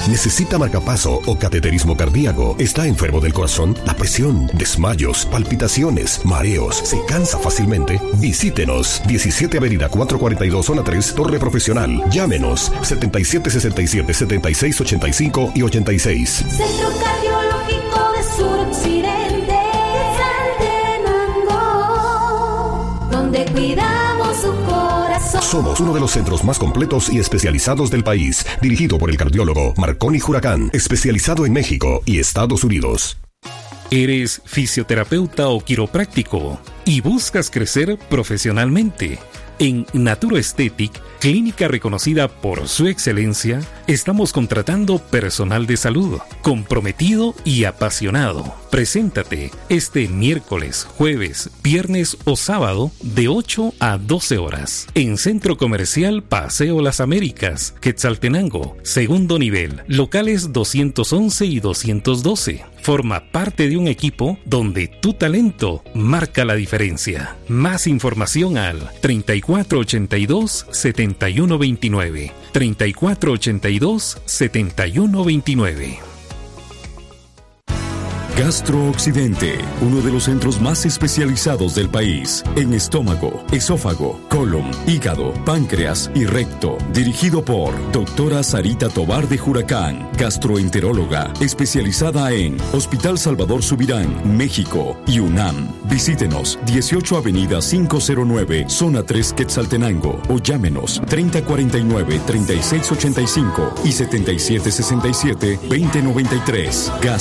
¿Necesita marcapaso o cateterismo cardíaco? ¿Está enfermo del corazón? ¿La presión? ¿Desmayos? ¿Palpitaciones? ¿Mareos? ¿Se cansa fácilmente? Visítenos. 17 Avenida 442, Zona 3, Torre Profesional. Llámenos. 7767-7685 y 86. Centro Cardiológico de Suroccidente, Quetzaltenango, donde cuidamos su corazón. Somos uno de los centros más completos y especializados del país, dirigido por el cardiólogo Marconi Huracán, especializado en México y Estados Unidos. ¿Eres fisioterapeuta o quiropráctico y buscas crecer profesionalmente? En Naturo Aesthetic, clínica reconocida por su excelencia, estamos contratando personal de salud, comprometido y apasionado. Preséntate este miércoles, jueves, viernes o sábado de 8 a 12 horas en Centro Comercial Paseo Las Américas, Quetzaltenango, segundo nivel, locales 211 y 212. Forma parte de un equipo donde tu talento marca la diferencia. Más información al 3482-7129. 3482-7129. Gastro Occidente, uno de los centros más especializados del país en estómago, esófago, colon, hígado, páncreas y recto. Dirigido por doctora Sarita Tobar de Huracán, gastroenteróloga, especializada en Hospital Salvador Subirán, México y UNAM. Visítenos 18 Avenida 509, Zona 3, Quetzaltenango, o llámenos 3049-3685 y 7767-2093.